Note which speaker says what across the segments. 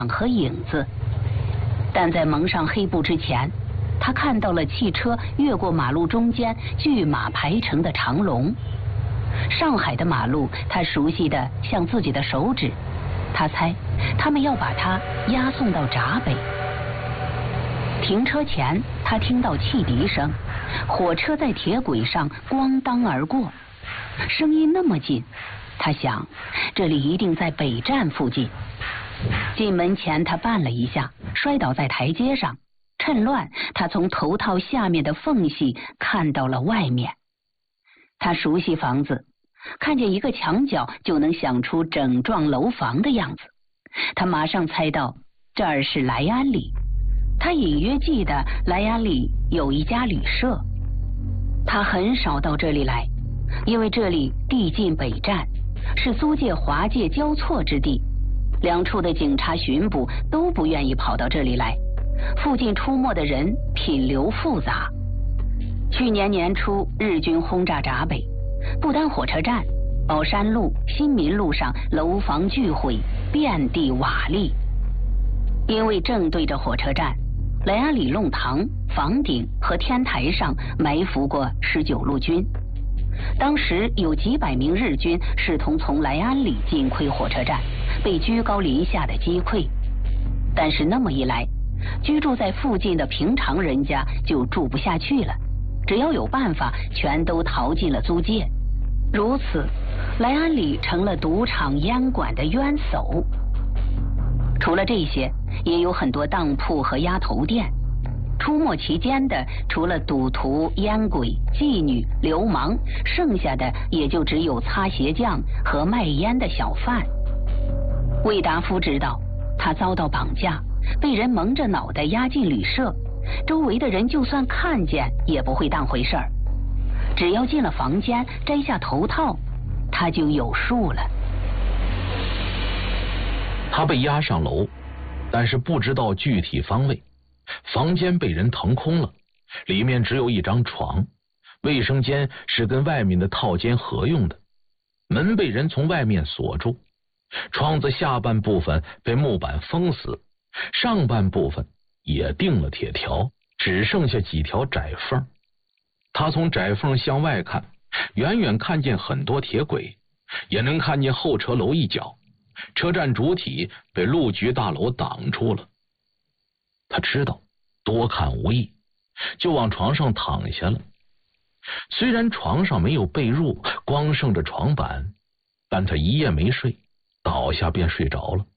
Speaker 1: 和影子。但在蒙上黑布之前，他看到了汽车越过马路中间巨马排成的长龙。上海的马路他熟悉的像自己的手指，他猜他们要把他押送到闸北。停车前，他听到汽笛声，火车在铁轨上咣当而过，声音那么近，他想这里一定在北站附近。进门前他绊了一下，摔倒在台阶上，趁乱他从头套下面的缝隙看到了外面。他熟悉房子，看见一个墙角就能想出整幢楼房的样子。他马上猜到这儿是莱安里，他隐约记得莱安里有一家旅社。他很少到这里来，因为这里地近北站，是租界华界交错之地，两处的警察巡捕都不愿意跑到这里来，附近出没的人品流复杂。去年年初日军轰炸闸北，不单火车站、宝山路、新民路上楼房俱毁，遍地瓦砾。因为正对着火车站，莱安里弄堂、房顶和天台上埋伏过19路军。当时有几百名日军试图从莱安里进窥火车站，被居高临下的击溃。但是那么一来，居住在附近的平常人家就住不下去了，只要有办法，全都逃进了租界。如此，莱安里成了赌场烟馆的冤首。除了这些，也有很多当铺和鸭头店。出没其间的，除了赌徒、烟鬼、妓女、流氓，剩下的也就只有擦鞋匠和卖烟的小贩。魏达夫知道，他遭到绑架，被人蒙着脑袋押进旅社，周围的人就算看见也不会当回事儿。只要进了房间，摘下头套，他就有数了。
Speaker 2: 他被押上楼，但是不知道具体方位。房间被人腾空了，里面只有一张床，卫生间是跟外面的套间合用的，门被人从外面锁住，窗子下半部分被木板封死，上半部分也钉了铁条，只剩下几条窄缝。他从窄缝向外看，远远看见很多铁轨，也能看见候车楼一角，车站主体被路局大楼挡住了。他知道多看无益，就往床上躺下了。虽然床上没有被褥，光剩着床板，但他一夜没睡，倒下便睡着了。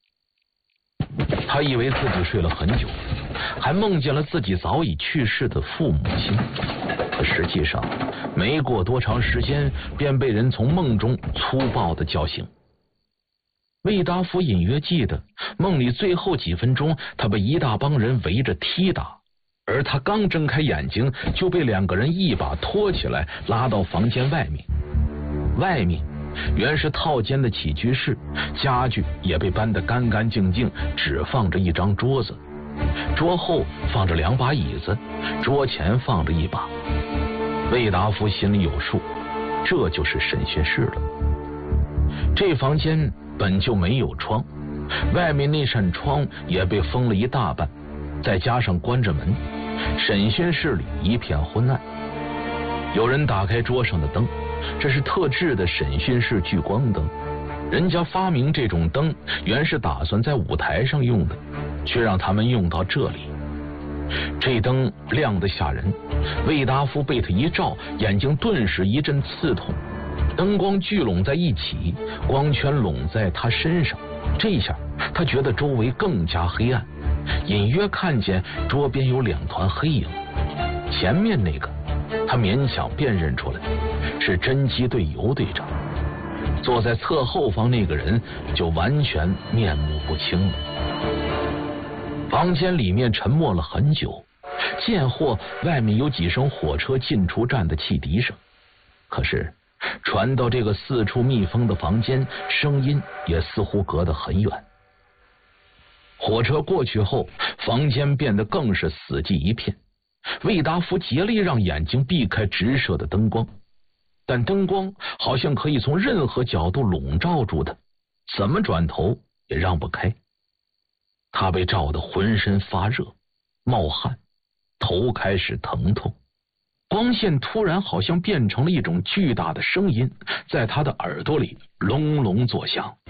Speaker 2: 他以为自己睡了很久，还梦见了自己早已去世的父母亲，可实际上没过多长时间，便被人从梦中粗暴地叫醒。魏达夫隐约记得梦里最后几分钟，他被一大帮人围着踢打，而他刚睁开眼睛，就被两个人一把拖起来，拉到房间外面。外面原是套间的起居室，家具也被搬得干干净净，只放着一张桌子，桌后放着2把椅子，桌前放着一把。魏达夫心里有数，这就是审讯室了。这房间本就没有窗，外面那扇窗也被封了一大半，再加上关着门，审讯室里一片昏暗。有人打开桌上的灯，这是特制的审讯室聚光灯，人家发明这种灯原是打算在舞台上用的，却让他们用到这里。这灯亮得吓人，魏达夫被他一照，眼睛顿时一阵刺痛。灯光聚拢在一起，光圈拢在他身上，这下他觉得周围更加黑暗，隐约看见桌边有2团黑影。前面那个他勉强辨认出来是侦缉队尤队长，坐在侧后方那个人就完全面目不清了。房间里面沉默了很久，见或外面有几声火车进出站的汽笛声，可是传到这个四处密封的房间，声音也似乎隔得很远。火车过去后，房间变得更是死寂一片。魏达夫竭力让眼睛避开直射的灯光，但灯光好像可以从任何角度笼罩住他，怎么转头也让不开。 他被照得浑身发热，冒汗，头开始疼痛。光线突然好像变成了一种巨大的声音，在他的耳朵里隆隆作响。